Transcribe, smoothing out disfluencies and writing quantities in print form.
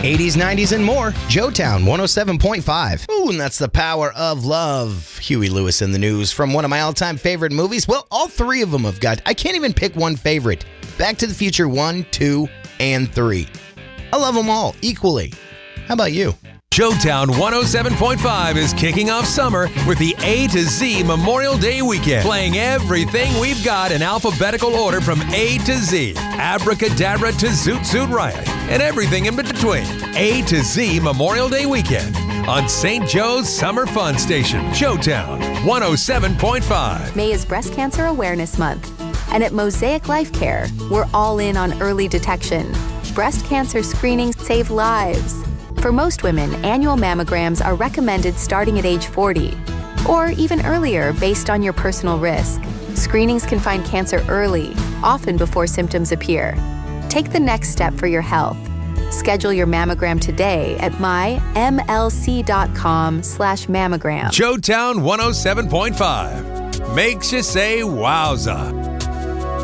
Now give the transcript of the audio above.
80s, 90s, and more. Joetown 107.5. Ooh, and that's the power of love. Huey Lewis in the news from one of my all-time favorite movies. Well, all three of them have got, I can't even pick one favorite. Back to the Future 1, 2, and 3. I love them all equally. How about you? Joetown 107.5 is kicking off summer with the A to Z Memorial Day weekend, playing everything we've got in alphabetical order from A to Z, Abracadabra to Zoot Suit Riot, and everything in between. A to Z Memorial Day weekend on St. Joe's Summer Fun Station, Joetown 107.5. May is Breast Cancer Awareness Month, and at Mosaic Life Care, we're all in on early detection. Breast cancer screenings save lives. For most women, annual mammograms are recommended starting at age 40, or even earlier based on your personal risk. Screenings can find cancer early, often before symptoms appear. Take the next step for your health. Schedule your mammogram today at mymlc.com/mammogram. Joetown 107.5 makes you say wowza.